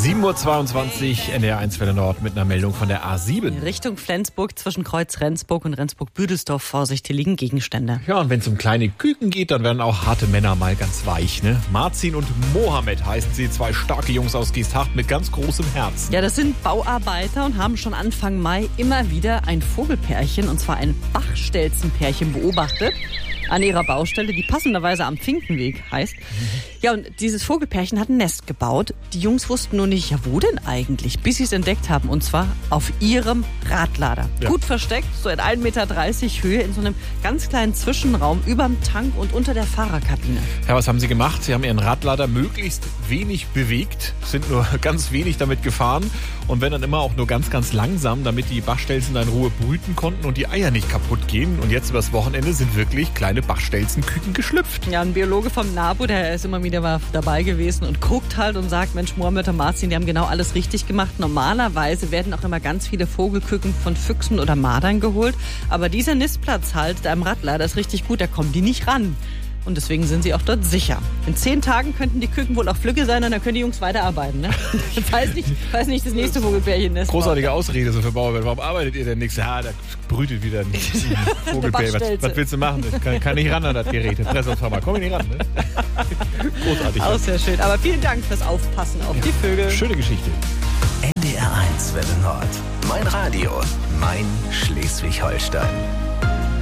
7:22 Uhr, NDR1 Welle Nord mit einer Meldung von der A7. Richtung Flensburg zwischen Kreuz Rendsburg und Rendsburg-Büdelsdorf. Vorsicht, hier liegen Gegenstände. Ja, und wenn es um kleine Küken geht, dann werden auch harte Männer mal ganz weich, ne? Marzin und Mohammed heißen sie, zwei starke Jungs aus Geesthacht mit ganz großem Herzen. Ja, das sind Bauarbeiter und haben schon Anfang Mai immer wieder ein Vogelpärchen, und zwar ein Bachstelzenpärchen, beobachtet. An ihrer Baustelle, die passenderweise am Finkenweg heißt. Ja, und dieses Vogelpärchen hat ein Nest gebaut. Die Jungs wussten nur nicht, ja, wo denn eigentlich, bis sie es entdeckt haben. Und zwar auf ihrem Radlader. Ja. Gut versteckt, so in 1,30 Meter Höhe, in so einem ganz kleinen Zwischenraum überm Tank und unter der Fahrerkabine. Ja, was haben sie gemacht? Sie haben ihren Radlader möglichst wenig bewegt, sind nur ganz wenig damit gefahren und wenn dann immer auch nur ganz, ganz langsam, damit die Bachstelzen da in Ruhe brüten konnten und die Eier nicht kaputt gehen. Und jetzt übers Wochenende sind wirklich kleine Bachstelzenküken geschlüpft. Ja, ein Biologe vom NABU, der ist immer wieder dabei gewesen und guckt halt und sagt, Mensch, Mohammed und Marzin, die haben genau alles richtig gemacht. Normalerweise werden auch immer ganz viele Vogelküken von Füchsen oder Mardern geholt. Aber dieser Nistplatz halt, da im Radlader, ist richtig gut, da kommen die nicht ran. Und deswegen sind sie auch dort sicher. In 10 Tagen könnten die Küken wohl auch Flügge sein und dann können die Jungs weiterarbeiten. Ne? Ich weiß nicht, das nächste Vogelpärchen ist. Großartige Ausrede so für Bauarbeit. Warum arbeitet ihr denn nichts? Ja, da brütet wieder ein Vogelpärchen. Was willst du machen? Ich kann nicht ran an das Gerät. Pressungshammer. Komm ich nicht ran. Ne? Großartig. Auch sehr schön. Aber vielen Dank fürs Aufpassen auf die Vögel. Schöne Geschichte. NDR1 Welle Nord. Mein Radio. Mein Schleswig-Holstein.